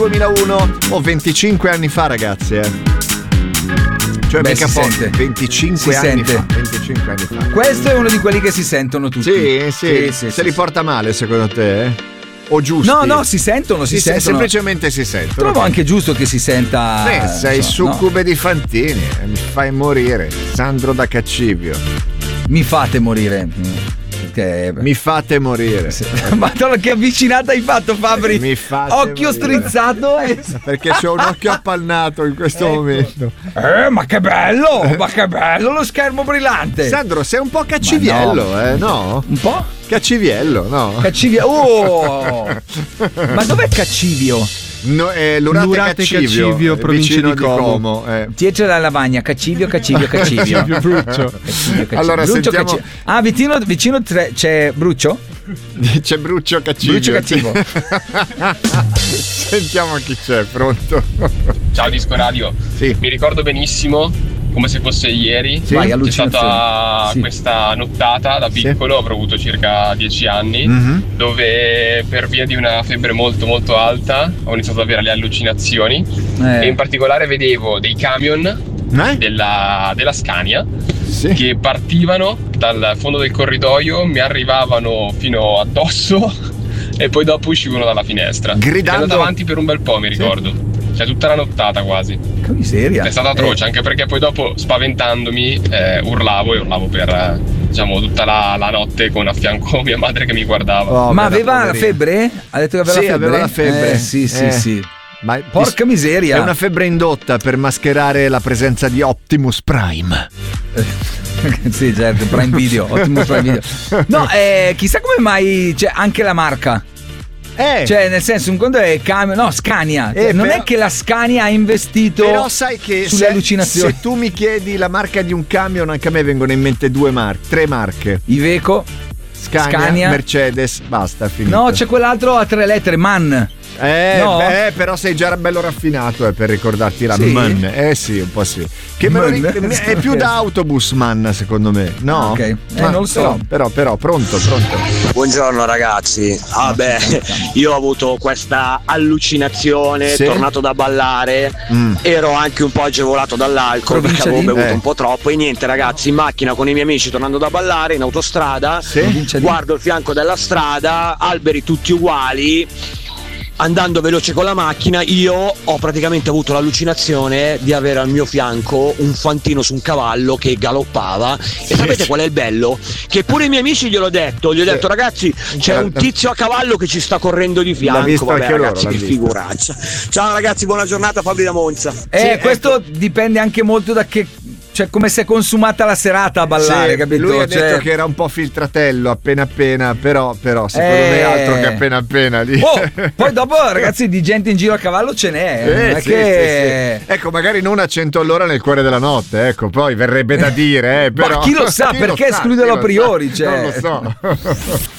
2001 o 25 anni fa, ragazzi, Cioè, mica sente. 25 anni fa. 25 anni fa. Questo è uno di quelli che si sentono tutti. Sì. Se li porta male, secondo te? O giusto? No, si sentono. Semplicemente si sentono. Trovo anche giusto che si senta. Sei succube di Fantini, mi fai morire. Sandro da Caccivio. Mi fate morire. Mi fate morire. Madonna, che avvicinata hai fatto, Fabri. Mi fate occhio morire. Strizzato perché c'ho un occhio appannato in questo momento. Ma che bello lo schermo brillante. Sandro, sei un po' cacciviello, no? Un po'? Cacciviello, no? Ma dov'è Caccivio? No, l'Urate Caccivio, provincia di Como. Tiece la lavagna, Caccivio. Bruccio. Allora, Bruccio, sentiamo. Vicino c'è Bruccio? C'è Bruccio Caccivio. Sentiamo chi c'è, pronto? Ciao Disco Radio. Sì. Mi ricordo benissimo, come se fosse ieri, Sì. c'è stata questa nottata da piccolo, avrò avuto circa 10 anni, dove per via di una febbre molto molto alta ho iniziato ad avere le allucinazioni e in particolare vedevo dei camion della Scania che partivano dal fondo del corridoio, mi arrivavano fino addosso e poi dopo uscivano dalla finestra. Gridando. È andato avanti per un bel po', mi ricordo. Cioè tutta la nottata quasi. Che miseria. È stata atroce, anche perché poi dopo, spaventandomi, urlavo per tutta la notte con a fianco mia madre che mi guardava. Ma aveva la febbre? Ha detto che aveva la febbre? Aveva la febbre. Sì. Ma porca miseria. È una febbre indotta per mascherare la presenza di Optimus Prime. Sì, certo, Prime Video, Optimus Prime Video. No, chissà come mai c'è anche la marca. Cioè, nel senso, un conto è Scania. Non è che la Scania ha investito. Però sai che sulle allucinazioni. Se tu mi chiedi la marca di un camion, anche a me vengono in mente tre marche. Iveco, Scania, Mercedes, basta, finito. No, c'è quell'altro a 3 lettere, MAN. Però sei già bello raffinato per ricordarti la MAN. Sì, un po' sì. Che è più da autobus MAN, secondo me. No? Ok. Non lo so. Però, pronto. Buongiorno ragazzi. Io ho avuto questa allucinazione, tornato da ballare, ero anche un po' agevolato dall'alcol perché avevo bevuto un po' troppo e niente ragazzi, in macchina con i miei amici tornando da ballare in autostrada, guardo il fianco della strada, alberi tutti uguali. Andando veloce con la macchina, io ho praticamente avuto l'allucinazione di avere al mio fianco un fantino su un cavallo che galoppava. E sapete qual è il bello? Che pure i miei amici gli ho detto ragazzi, c'è un tizio a cavallo che ci sta correndo di fianco. Vabbè ragazzi, che figuraccia. Ciao ragazzi, buona giornata, Fabri da Monza. Questo dipende anche molto da che. Cioè, come si è consumata la serata a ballare, capito? Lui ha detto che era un po' filtratello appena, però secondo me altro che appena lì. Poi dopo, ragazzi, di gente in giro a cavallo ce n'è. Sì. Ecco, magari non a 100 all'ora nel cuore della notte, ecco, poi verrebbe da dire, però. Ma chi lo sa, perché escluderlo a priori? Non lo so.